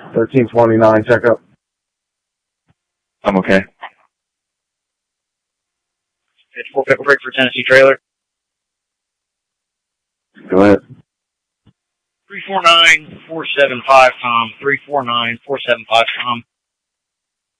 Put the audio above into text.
1329, checkup. I'm okay. 54 pickle break for Tennessee trailer. Go ahead. 349-475 Tom. 349-475 Tom.